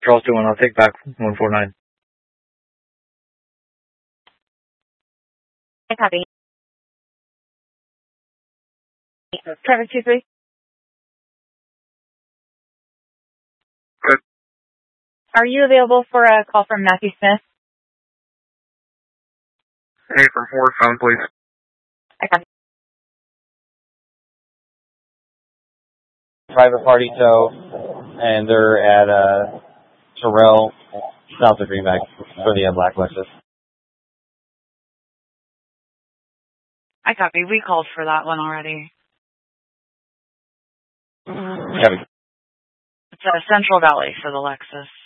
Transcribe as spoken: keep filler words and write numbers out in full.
Charles two one, I'll take back one four nine. I copy. Traffic two three. Good. Are you available for a call from Matthew Smith? Hey, from four, phone, please. I copy. Private party tow, and they're at uh, Terrell, south of Greenback, for the uh, Black Lexus. I copy. We called for that one already. Copy. It's uh, Central Valley for the Lexus.